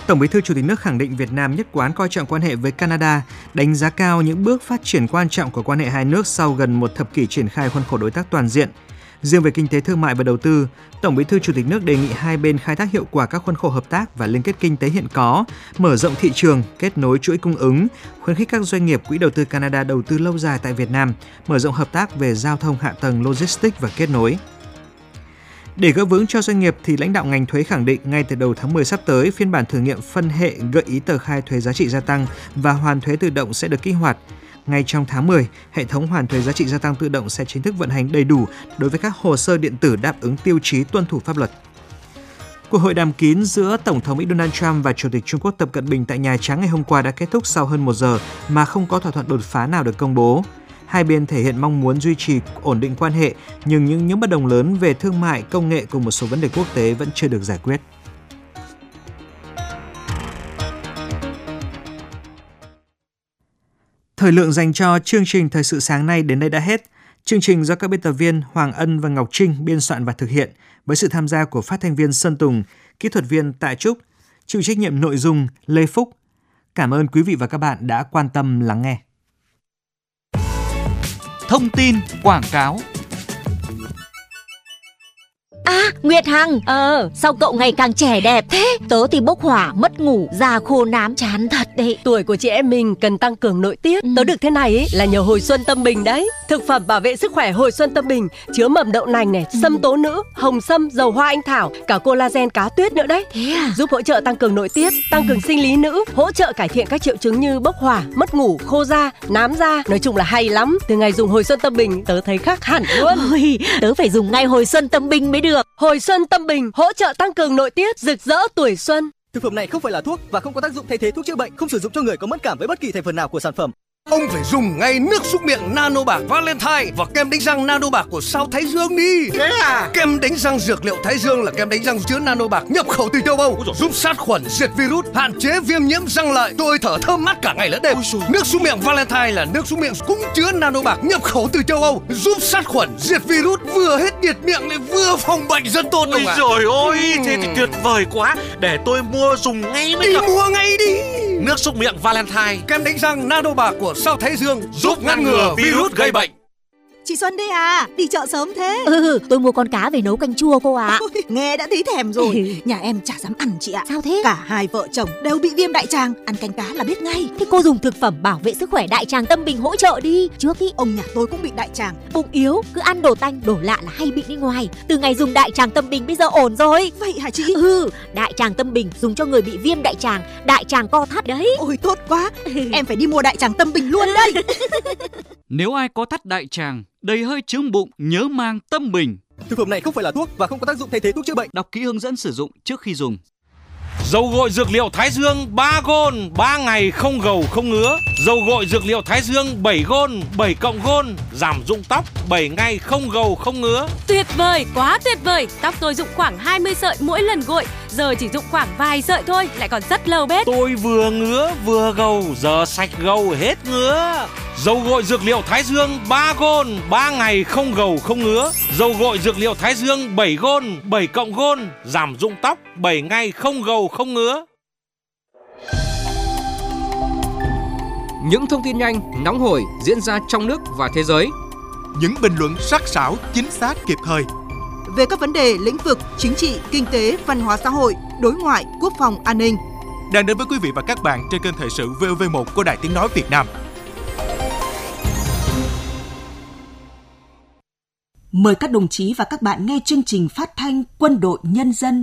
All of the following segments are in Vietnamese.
Tổng Bí thư Chủ tịch nước khẳng định Việt Nam nhất quán coi trọng quan hệ với Canada, đánh giá cao những bước phát triển quan trọng của quan hệ hai nước sau gần một thập kỷ triển khai khuôn khổ đối tác toàn diện. Riêng về kinh tế thương mại và đầu tư, Tổng Bí thư Chủ tịch nước đề nghị hai bên khai thác hiệu quả các khuôn khổ hợp tác và liên kết kinh tế hiện có, mở rộng thị trường, kết nối chuỗi cung ứng, khuyến khích các doanh nghiệp quỹ đầu tư Canada đầu tư lâu dài tại Việt Nam, mở rộng hợp tác về giao thông hạ tầng, logistics và kết nối. Để gỡ vướng cho doanh nghiệp thì lãnh đạo ngành thuế khẳng định ngay từ đầu tháng 10 sắp tới, phiên bản thử nghiệm phân hệ gợi ý tờ khai thuế giá trị gia tăng và hoàn thuế tự động sẽ được kích hoạt. Ngay trong tháng 10, hệ thống hoàn thuế giá trị gia tăng tự động sẽ chính thức vận hành đầy đủ đối với các hồ sơ điện tử đáp ứng tiêu chí tuân thủ pháp luật. Cuộc hội đàm kín giữa Tổng thống Mỹ Donald Trump và Chủ tịch Trung Quốc Tập Cận Bình tại Nhà Trắng ngày hôm qua đã kết thúc sau hơn 1 giờ mà không có thỏa thuận đột phá nào được công bố. Hai bên thể hiện mong muốn duy trì ổn định quan hệ, nhưng những bất đồng lớn về thương mại, công nghệ cùng một số vấn đề quốc tế vẫn chưa được giải quyết. Thời lượng dành cho chương trình Thời sự sáng nay đến đây đã hết. Chương trình do các biên tập viên Hoàng Ân và Ngọc Trinh biên soạn và thực hiện với sự tham gia của phát thanh viên Sơn Tùng, kỹ thuật viên Tạ Trúc, chịu trách nhiệm nội dung Lê Phúc. Cảm ơn quý vị và các bạn đã quan tâm lắng nghe. Thông tin quảng cáo. Nguyệt Hằng, sao cậu ngày càng trẻ đẹp thế? Tớ thì bốc hỏa, mất ngủ, da khô nám, chán thật đấy. Tuổi của chị em mình cần tăng cường nội tiết. Tớ được thế này ấy là nhờ Hồi Xuân Tâm Bình đấy. Thực phẩm bảo vệ sức khỏe Hồi Xuân Tâm Bình chứa mầm đậu nành này, sâm tố nữ, hồng sâm, dầu hoa anh thảo, cả collagen cá tuyết nữa đấy. Thế à? Giúp hỗ trợ tăng cường nội tiết, tăng cường sinh lý nữ, hỗ trợ cải thiện các triệu chứng như bốc hỏa, mất ngủ, khô da, nám da. Nói chung là hay lắm. Từ ngày dùng Hồi Xuân Tâm Bình tớ thấy khác hẳn luôn. Ôi, tớ phải dùng ngay Hồi Xuân Tâm Bình mới được. Hồi Xuân Tâm Bình hỗ trợ tăng cường nội tiết, rực rỡ tuổi xuân. Thực phẩm này không phải là thuốc và không có tác dụng thay thế thuốc chữa bệnh, không sử dụng cho người có mất cảm với bất kỳ thành phần nào của sản phẩm. Ông phải dùng ngay nước súc miệng Nano Bạc Valentine và kem đánh răng Nano Bạc của Sao Thái Dương đi. Thế à? Kem đánh răng dược liệu Thái Dương là kem đánh răng chứa Nano Bạc nhập khẩu từ châu Âu, giúp sát khuẩn, diệt virus, hạn chế viêm nhiễm răng lợi. Tôi thở thơm mát cả ngày lẫn đêm. Nước súc miệng Valentine là nước súc miệng cũng chứa Nano Bạc nhập khẩu từ châu Âu, giúp sát khuẩn, diệt virus, vừa hết nhiệt miệng lại vừa phòng bệnh rất tốt. Ôi trời ơi, thế thì tuyệt vời quá. Để tôi mua dùng ngay mới được. Mua ngay đi. Nước súc miệng Valentine, kem đánh răng Nano Bạc của Sao Thái Dương giúp ngăn ngừa virus gây bệnh. Chị Xuân đây à, đi chợ sớm thế? Tôi mua con cá về nấu canh chua cô ạ. Nghe đã thấy thèm rồi. Nhà em chả dám ăn chị ạ. Sao thế? Cả hai vợ chồng đều bị viêm đại tràng, ăn canh cá là biết ngay. Thế cô dùng thực phẩm bảo vệ sức khỏe Đại Tràng Tâm Bình hỗ trợ đi. Trước ý ông nhà tôi cũng bị đại tràng, bụng yếu, cứ ăn đồ tanh, đồ lạ là hay bị đi ngoài. Từ ngày dùng Đại Tràng Tâm Bình bây giờ ổn rồi. Vậy hả chị? Đại Tràng Tâm Bình dùng cho người bị viêm đại tràng, đại tràng co thắt đấy. Ôi tốt quá, em phải đi mua Đại Tràng Tâm Bình luôn đây. Nếu ai có thắt đại tràng, đầy hơi chướng bụng, nhớ mang Tâm Bình. Thực phẩm này không phải là thuốc và không có tác dụng thay thế thuốc chữa bệnh. Đọc kỹ hướng dẫn sử dụng trước khi dùng. Dầu gội dược liệu Thái Dương 3 gôn, 3 ngày không gầu không ngứa. Dầu gội dược liệu Thái Dương 7 gôn, 7 cộng gôn, giảm rụng tóc, 7 ngày không gầu không ngứa. Tuyệt vời, quá tuyệt vời. Tóc tôi rụng khoảng 20 sợi mỗi lần gội, giờ chỉ rụng khoảng vài sợi thôi, lại còn rất lâu bết. Tôi vừa ngứa vừa gầu, giờ sạch gầu hết ngứa. Dầu gội dược liệu Thái Dương 3 gôn, 3 ngày không gầu không ngứa. Dầu gội dược liệu Thái Dương 7 gôn, 7 cộng gôn, giảm rụng tóc, 7 ngày không gầu không ngứa. Những thông tin nhanh, nóng hổi diễn ra trong nước và thế giới. Những bình luận sắc sảo, chính xác, kịp thời. Về các vấn đề lĩnh vực chính trị, kinh tế, văn hóa xã hội, đối ngoại, quốc phòng, an ninh. Đang đến với quý vị và các bạn trên kênh Thời sự VOV1 của Đài Tiếng nói Việt Nam. Mời các đồng chí và các bạn nghe chương trình phát thanh Quân đội Nhân dân.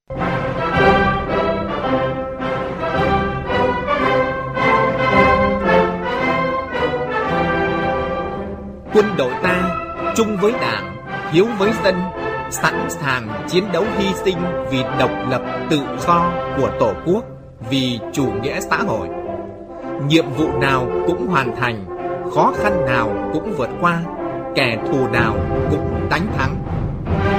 Quân đội ta chung với Đảng, hiếu với dân, sẵn sàng chiến đấu hy sinh vì độc lập tự do của Tổ quốc, vì chủ nghĩa xã hội. Nhiệm vụ nào cũng hoàn thành, khó khăn nào cũng vượt qua, kẻ thù nào cũng đánh thắng.